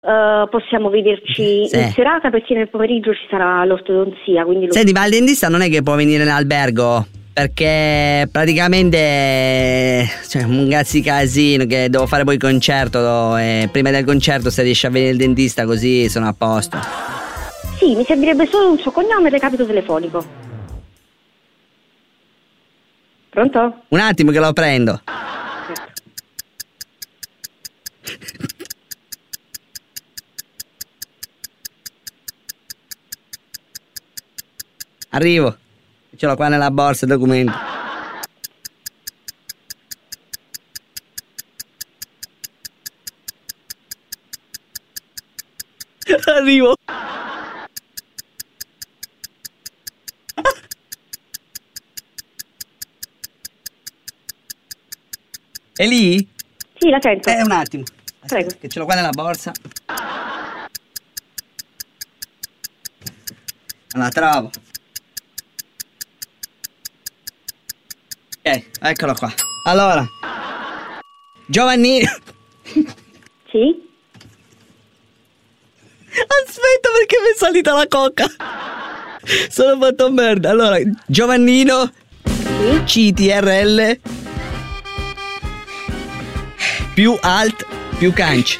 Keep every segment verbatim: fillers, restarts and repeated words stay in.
Uh, possiamo vederci sì. in serata perché nel pomeriggio ci sarà l'ortodonzia. Quindi lo... Senti, ma il dentista non è che può venire in albergo? Perché praticamente cioè, un cazzo di casino che devo fare poi il concerto e prima del concerto se riesce a venire il dentista così sono a posto. Sì, mi servirebbe solo un suo cognome e il recapito telefonico. Pronto? Un attimo che lo prendo. Arrivo, ce l'ho qua nella borsa il documento. Arrivo. È lì? Sì, la sento. Eh, un attimo. Prego. Che ce l'ho qua nella borsa. Non la trovo. Ok, eccolo qua. Allora, Giovannino. Sì? Aspetta perché mi è salita la coca. Sono fatto merda. Allora, Giovannino. Sì? C T R L. Più alt, più canc.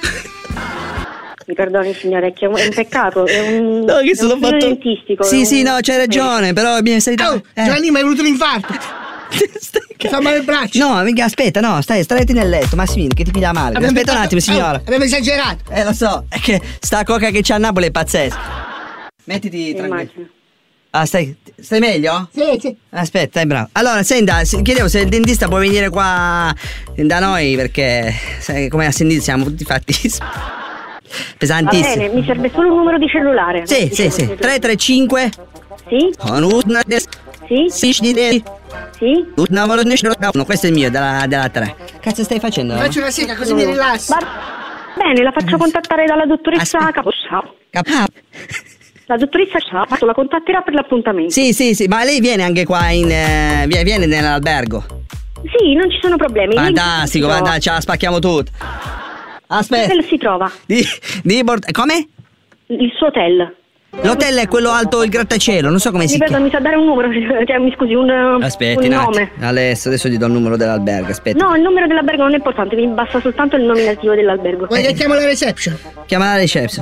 Mi perdoni signore, è che è un, è un peccato, è un, No, che è sono un fatto dentistico. Sì, è sì, un... no, c'hai ragione, però mi è salita. Oh, eh. Giovanni, mi è venuto l'infarto. Mi fa male il braccio. No, mica, aspetta, no, stai, stretti nel letto, Massimino, che ti piglia male. Abbiamo Aspetta un fatto- attimo, signora. Oh, abbiamo esagerato. Eh, lo so, è che sta coca che c'è a Napoli è pazzesca. Mettiti tranquillo. Immagino. Ah, stai, stai meglio? Sì, sì. Aspetta, dai, bravo. Allora, senta, se- chiedevo se il dentista può venire qua da noi perché, sai, come a sentire siamo tutti fatti Va pesantissimi. bene, mi serve solo un numero di cellulare. Sì, sì, sì. tre tre cinque Sì? Sì? Sì, sì. Sì? No, questo è il mio, della, della tre. Cazzo stai facendo? Faccio una sega così mi rilasso. Va bene, la faccio contattare dalla dottoressa Aspetta. Caposciao. Cap- La dottoressa Ciao la contatterà per l'appuntamento. Sì, sì, sì, ma lei viene anche qua in. eh, viene, viene nell'albergo. Sì, non ci sono problemi. Lei Fantastico, si trova. guarda, ce la spacchiamo tutta. Aspetta. L'hotel si trova. Di, di port- come? Il suo hotel. L'hotel è quello alto, il grattacielo, non so come Mi si perdo, chiama. mi sa dare un numero, cioè mi scusi, un, Aspetti un un attimo. nome. Adesso, adesso gli do il numero dell'albergo, aspetta. No, il numero dell'albergo non è importante, mi basta soltanto il nominativo dell'albergo. Vuoi che chiamo la reception? Chiama la reception.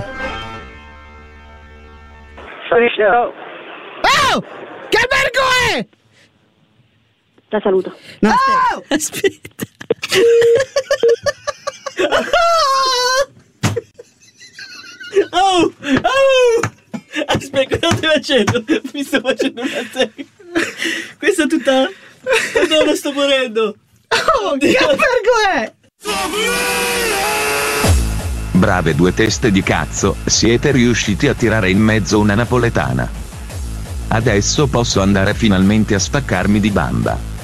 Oh! Che albergo è? La saluto. No, aspetta. Aspetta. Oh! Oh! Aspetta, cosa stai facendo? Mi sto facendo una serie. Questa è tutta. No, non sto morendo. Oh, che albergo è? Brave due teste di cazzo, siete riusciti a tirare in mezzo una napoletana. Adesso posso andare finalmente a staccarmi di bamba.